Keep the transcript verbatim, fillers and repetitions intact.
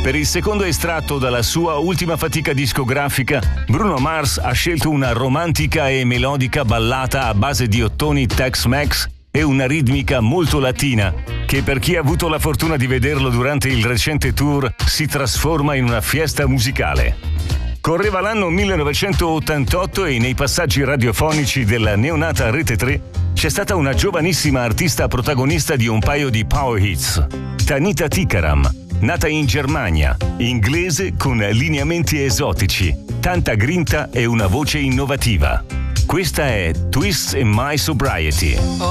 Per il secondo estratto dalla sua ultima fatica discografica, Bruno Mars ha scelto una romantica e melodica ballata a base di ottoni Tex-Mex e una ritmica molto latina, che per chi ha avuto la fortuna di vederlo durante il recente tour si trasforma in una fiesta musicale. Correva l'anno millenovecentottantotto e nei passaggi radiofonici della neonata Rete tre c'è stata una giovanissima artista protagonista di un paio di power hits, Tanita Tikaram, nata in Germania, inglese con lineamenti esotici, tanta grinta e una voce innovativa. Questa è Twists in My Sobriety.